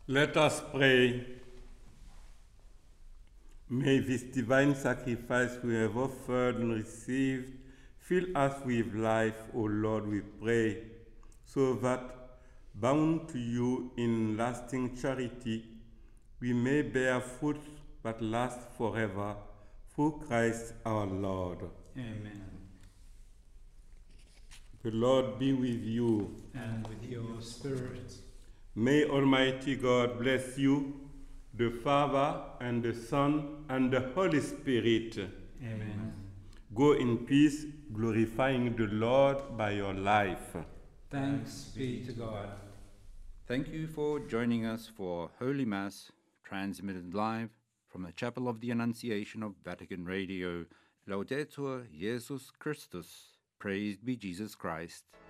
Let us pray. May this divine sacrifice we have offered and received fill us with life, O Lord, we pray, so that, bound to you in lasting charity, we may bear fruits that last forever, through Christ our Lord. Amen. The Lord be with you. And with your spirit. May Almighty God bless you, the Father, and the Son, and the Holy Spirit. Amen. Go in peace, glorifying the Lord by your life. Thanks be to God. Thank you for joining us for Holy Mass, transmitted live from the Chapel of the Annunciation of Vatican Radio. Laudetur Jesus Christus. Praised be Jesus Christ.